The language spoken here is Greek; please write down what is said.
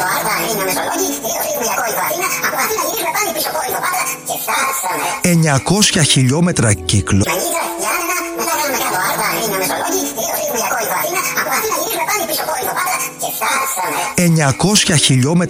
το Άρτα, είναι Μεσολόγγι, Ιακό η Αθήνα, από Αθήνα γυρίζουμε πάλι πίσω Κόρινθο πάντα και φτάσαμε. 900 χιλιόμετρα κύκλο. Μαγίδα, Γιάννενα, μετά κάνουμε κάτω Άρτα, είναι Μεσολόγγι, Ιακό η Αθήνα, από Αθήνα γυρίζουμε πάλι πίσω Κόρινθο πάντα και φτάσαμε. 900 χιλιόμετρα